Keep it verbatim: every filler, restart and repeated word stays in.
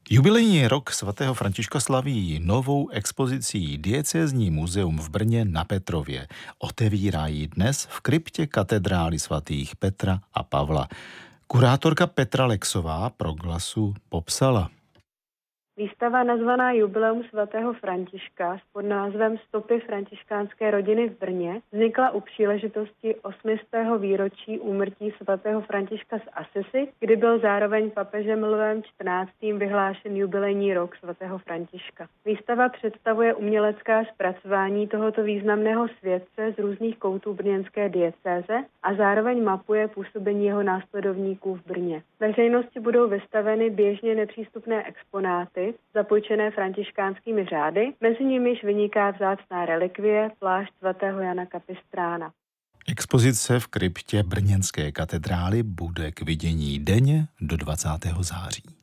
Jubilejní rok svatého Františka slaví novou expozicí Diecézní muzeum v Brně na Petrově. Otevírá ji dnes v kryptě katedrály svatých Petra a Pavla. Kurátorka Petra Lexová pro Glasu popsala. Výstava nazvaná Jubileum svatého Františka s podnázvem Stopy františkánské rodiny v Brně vznikla u příležitosti osmistého výročí úmrtí svatého Františka z Assisi, kdy byl zároveň papežem Lvem čtrnáctým vyhlášen jubilejní rok svatého Františka. Výstava představuje umělecká zpracování tohoto významného světce z různých koutů brněnské diecéze a zároveň mapuje působení jeho následovníků v Brně. Veřejnosti budou vystaveny běžně nepřístupné exponáty zapůjčené františkánskými řády, mezi nimiž vyniká vzácná relikvie plášť svatého Jana Kapistrána. Expozice v kryptě brněnské katedrály bude k vidění denně do dvacátého září.